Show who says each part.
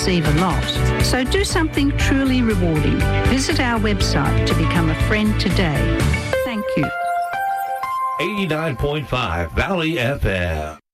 Speaker 1: receive a lot. So do something truly rewarding. Visit our website to become a friend today. Thank you.
Speaker 2: 89.5 Valley FM.